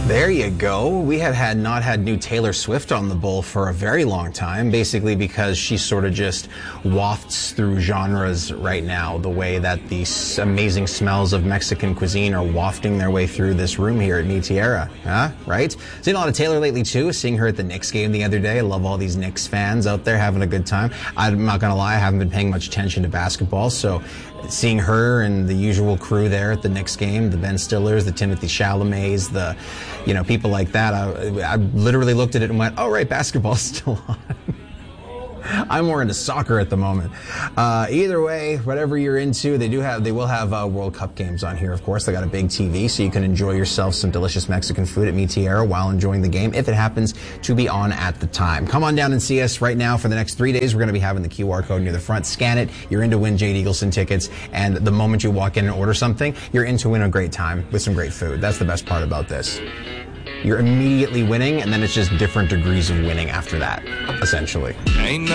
There you go. We have not had new Taylor Swift on the Bull for a very long time, basically because she sort of just wafts through genres right now, the way that these amazing smells of Mexican cuisine are wafting their way through this room here at Mi Tierra. Huh? Right? Seen a lot of Taylor lately too, seeing her at the Knicks game the other day. I love all these Knicks fans out there having a good time. I'm not going to lie, I haven't been paying much attention to basketball, so seeing her and the usual crew there at the Knicks game, the Ben Stillers, the Timothy Chalamets, the, people like that, I literally looked at it and went, oh, right, basketball's still on. I'm more into soccer at the moment. Either way, whatever you're into, they will have World Cup games on here, of course. They got a big TV, so you can enjoy yourself some delicious Mexican food at Mi Tierra while enjoying the game, if it happens to be on at the time. Come on down and see us right now for the next 3 days. We're going to be having the QR code near the front. Scan it. You're in to win Jade Eagleson tickets, and the moment you walk in and order something, you're in to win a great time with some great food. That's the best part about this. You're immediately winning, and then it's just different degrees of winning after that, essentially.